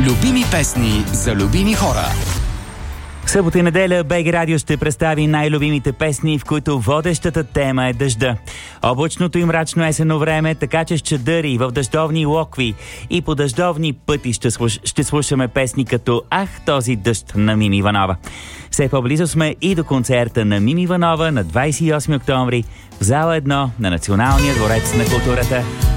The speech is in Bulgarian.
Любими песни за любими хора. Събота и неделя БГ Радио ще представи най-любимите песни, в които водещата тема е дъжда. Облачното и мрачно есенно време, така че ще дъри в дъждовни локви и по дъждовни пъти ще слушаме песни като «Ах, този дъжд» на Мими Иванова. Все по-близо сме и до концерта на Мими Иванова на 28 октомври в зала 1 на Националния дворец на културата.